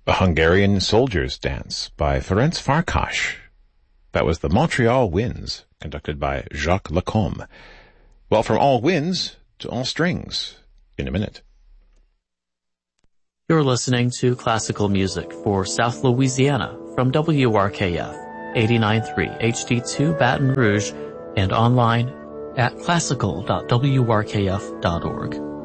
A Hungarian Soldier's Dance by Ferenc Farkas. That was the Montreal Winds, conducted by Jacques Lacombe. Well, from all winds to all strings, in a minute. You're listening to classical music for South Louisiana from WRKF 89.3 HD2 Baton Rouge and online at classical.wrkf.org.